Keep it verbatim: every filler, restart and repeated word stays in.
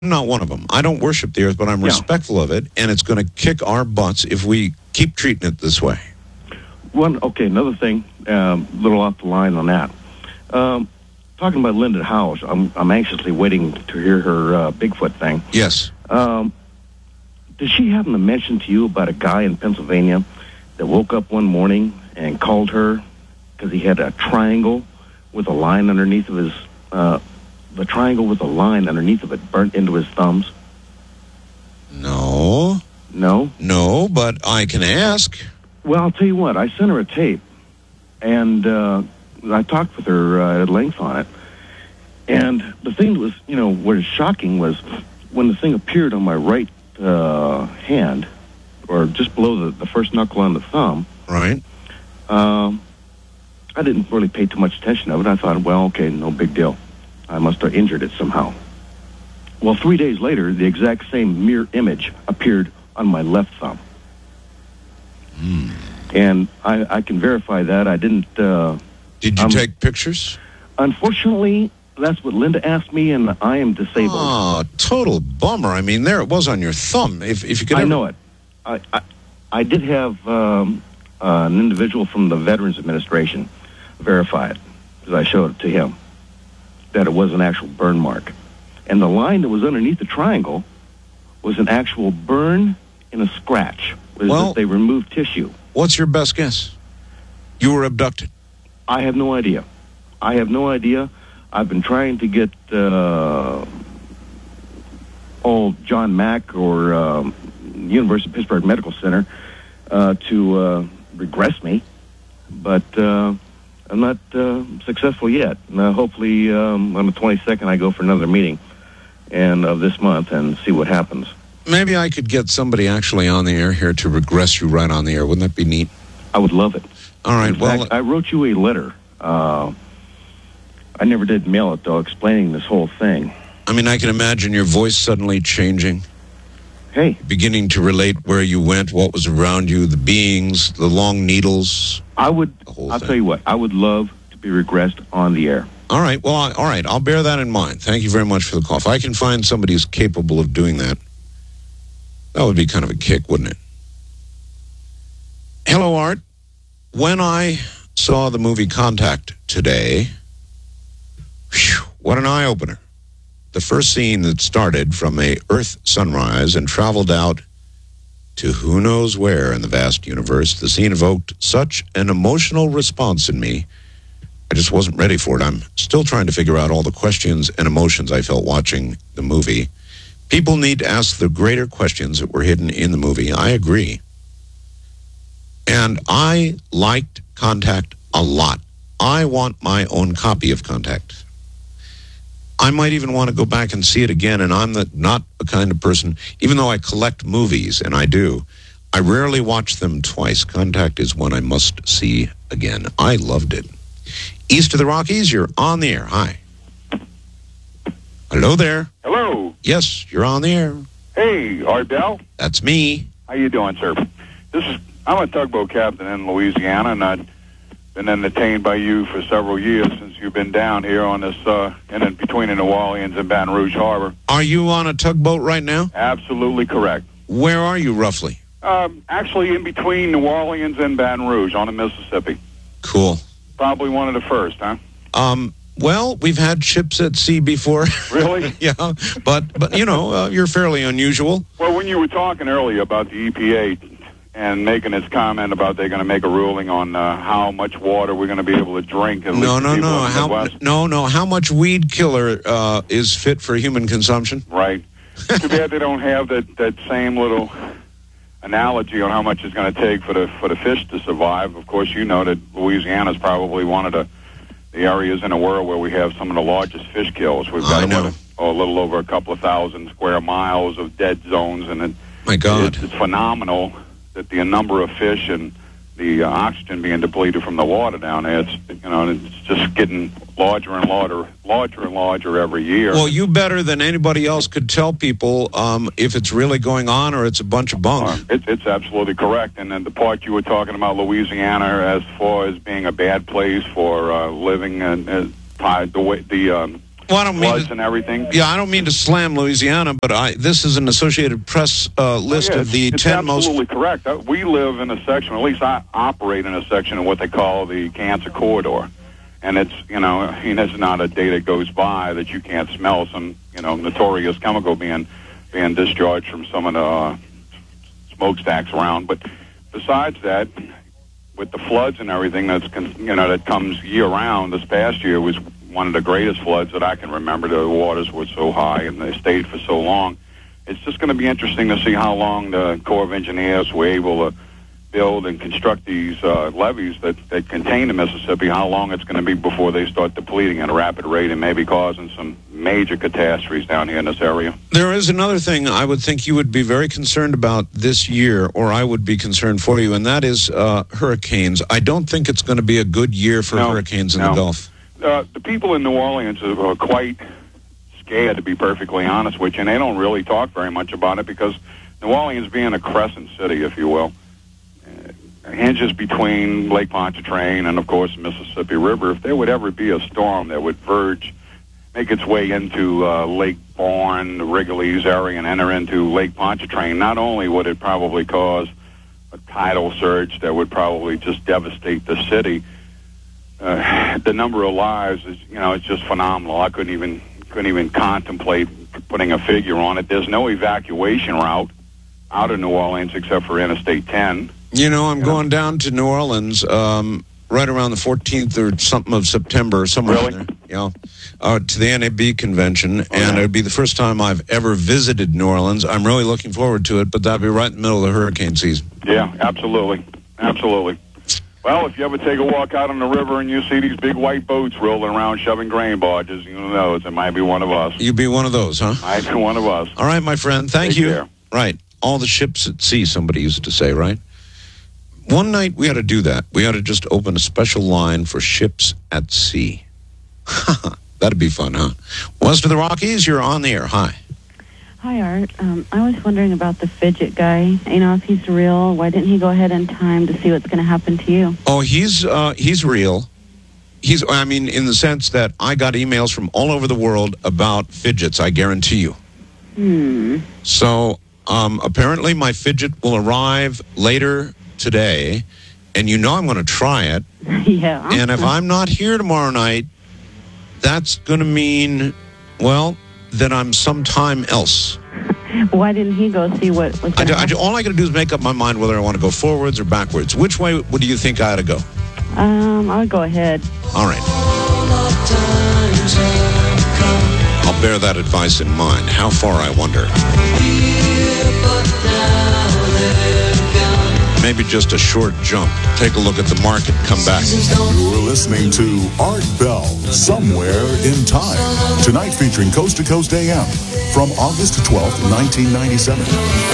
not one of them. I don't worship the earth, but I'm Yeah. respectful of it, and it's going to kick our butts if we keep treating it this way. One, okay, another thing, a um, little off the line on that. Um, talking about Linda Howes, I'm, I'm anxiously waiting to hear her uh, Bigfoot thing. Yes. Um, did she happen to mention to you about a guy in Pennsylvania that woke up one morning and called her because he had a triangle with a line underneath of his, uh, the triangle with a line underneath of it burnt into his thumbs? No. No? No, but I can ask. Well, I'll tell you what, I sent her a tape, and uh, I talked with her uh, at length on it. And the thing that was, you know, what is shocking was when the thing appeared on my right uh, hand, or just below the, the first knuckle on the thumb. Right. Um, I didn't really pay too much attention to it. I thought, well, okay, no big deal. I must have injured it somehow. Well, three days later, the exact same mirror image appeared on my left thumb. Mm. And I, I can verify that. I didn't... Uh, Did you um, take pictures? Unfortunately, that's what Linda asked me, and I am disabled. Oh, total bummer. I mean, there it was on your thumb. If if you could I ever... know it. I, I, I did have um, uh, an individual from the Veterans Administration verify it, because I showed it to him, that it was an actual burn mark. And the line that was underneath the triangle was an actual burn and a scratch. It was Well- that they removed tissue. What's your best guess? You were abducted. I have no idea. I have no idea. I've been trying to get uh, old John Mack or um, University of Pittsburgh Medical Center uh, to uh, regress me, but uh, I'm not uh, successful yet. Uh, hopefully, um, on the twenty-second, I go for another meeting and of this month and see what happens. Maybe I could get somebody actually on the air here to regress you right on the air. Wouldn't that be neat? I would love it. All right, In well... fact, I wrote you a letter. Uh, I never did mail it, though, explaining this whole thing. I mean, I can imagine your voice suddenly changing, Hey, beginning to relate where you went, what was around you, the beings, the long needles. I would, The whole I'll thing. tell you what, I would love to be regressed on the air. All right, well, I, all right, I'll bear that in mind. Thank you very much for the call. If I can find somebody who's capable of doing that, that would be kind of a kick, wouldn't it? Hello, Art. When I saw the movie Contact today, whew, what an eye-opener. The first scene that started from a Earth sunrise and traveled out to who knows where in the vast universe, the scene evoked such an emotional response in me, I just wasn't ready for it. I'm still trying to figure out all the questions and emotions I felt watching the movie. People need to ask the greater questions that were hidden in the movie. I agree. And I liked Contact a lot. I want my own copy of Contact. I might even want to go back and see it again, and I'm the, not the kind of person, even though I collect movies, and I do, I rarely watch them twice. Contact is one I must see again. I loved it. East of the Rockies, you're on the air. Hi. Hello there. Hello. Yes, you're on the air. Hey, Art Bell. That's me. How you doing, sir? This is I'm a tugboat captain in Louisiana, and I've been entertained by you for several years since you've been down here on this uh, in and between the New Orleans and Baton Rouge Harbor. Are you on a tugboat right now? Absolutely correct. Where are you roughly? Um, actually, in between New Orleans and Baton Rouge on the Mississippi. Cool. Probably one of the first, huh? Um, well, we've had ships at sea before. Really? Yeah, but, but you know, uh, you're fairly unusual. Well, when you were talking earlier about the E P A and making its comment about they're going to make a ruling on uh, how much water we're going to be able to drink. At No, least no, the people no. in the How, Midwest. no, no. How much weed killer uh, is fit for human consumption? Right. Too bad they don't have that, that same little analogy on how much it's going to take for the for the fish to survive. Of course, you know that Louisiana is probably one of the, the areas in the world where we have some of the largest fish kills. We've got I know. What, oh, a little over a couple of thousand square miles of dead zones, and it, My God. it's, it's phenomenal that the number of fish and the uh, oxygen being depleted from the water down there, it's, you know, it's just getting larger and larger, larger and larger every year. Well, you better than anybody else could tell people um, if it's really going on or it's a bunch of bunk. Uh, it, it's absolutely correct. And then the part you were talking about, Louisiana, as far as being a bad place for uh, living and uh, tied the way the um, Well, I don't mean floods to, and everything. Yeah, I don't mean to slam Louisiana, but I this is an Associated Press uh, list Oh, yeah, of the it's, ten it's most. absolutely correct. Uh, We live in a section, at least I operate in a section of what they call the Cancer Corridor. And it's, you know, I mean, it's not a day that goes by that you can't smell some, you know, notorious chemical being being discharged from some of the uh, smokestacks around. But besides that, with the floods and everything that's, con- you know, that comes year-round, this past year was one of the greatest floods that I can remember. The waters were so high and they stayed for so long. It's just going to be interesting to see how long the Corps of Engineers were able to build and construct these uh, levees that, that contain the Mississippi, how long it's going to be before they start depleting at a rapid rate and maybe causing some major catastrophes down here in this area. There is another thing I would think you would be very concerned about this year, or I would be concerned for you, and that is uh, hurricanes. I don't think it's going to be a good year for No, hurricanes in no. the Gulf. Uh, the people in New Orleans are, are quite scared, to be perfectly honest with you, and they don't really talk very much about it because New Orleans being a crescent city, if you will, hinges between Lake Pontchartrain and, of course, the Mississippi River. If there would ever be a storm that would verge, make its way into uh, Lake Bourne, the Wrigley's area, and enter into Lake Pontchartrain, not only would it probably cause a tidal surge that would probably just devastate the city, uh, the number of lives is, you know, it's just phenomenal. I couldn't even couldn't even contemplate putting a figure on it. There's no evacuation route out of New Orleans except for Interstate ten. You know, I'm going down to New Orleans um, right around the fourteenth or something of September, somewhere Really? in there. You know, uh, to the N A B convention, Oh, and yeah. it'd be the first time I've ever visited New Orleans. I'm really looking forward to it, but that'd be right in the middle of the hurricane season. Yeah, absolutely. Absolutely. Well, if you ever take a walk out on the river and you see these big white boats rolling around shoving grain barges, you know it might be one of us. You'd be one of those, huh? Might be one of us. All right, my friend. Thank Take you. care. Right. All the ships at sea, somebody used to say, right? One night we ought to do that. We ought to just open a special line for ships at sea. That'd be fun, huh? West of the Rockies, you're on the air. Hi. Hi, Art. Um, I was wondering about the fidget guy. You know, if he's real, why didn't he go ahead in time to see what's going to happen to you? Oh, he's uh, he's real. He's, I mean, in the sense that I got emails from all over the world about fidgets, I guarantee you. Hmm. So um, apparently my fidget will arrive later today, and you know I'm going to try it. Yeah. And if I'm not here tomorrow night, that's going to mean, well, that I'm sometime else. Why didn't he go see what was I going do, to I do, happen? all I got to do is make up my mind whether I want to go forwards or backwards. Which way would you think I ought to go? Um, I'll go ahead. All right. I'll bear that advice in mind. How far, I wonder? Maybe just a short jump. Take a look at the market, come back. You're listening to Art Bell, Somewhere in Time. Tonight featuring Coast to Coast A M from August twelfth, nineteen ninety-seven.